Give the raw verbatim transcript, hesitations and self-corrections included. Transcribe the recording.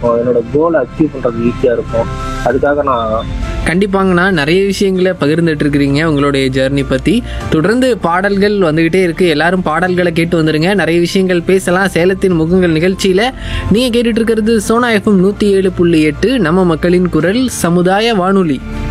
இருக்கும், என்னோட கோலை அச்சீவ் பண்ணுறது ஈஸியாக இருக்கும். அதுக்காக நான் கண்டிப்பாங்கண்ணா, நிறைய விஷயங்களை பகிர்ந்துட்டு இருக்கிறீங்க உங்களுடைய ஜேர்னி பற்றி. தொடர்ந்து பாடல்கள் வந்துக்கிட்டே இருக்குது, எல்லாரும் பாடல்களை கேட்டு வந்துடுங்க. நிறைய விஷயங்கள் பேசலாம் சேலத்தின் முகங்கள் நிகழ்ச்சியில். நீங்கள் கேட்டுட்டு இருக்கிறது சோனா எஃப்எம் நூற்றி ஏழு புள்ளி எட்டு நம்ம மக்களின் குரல் சமுதாய வானொலி.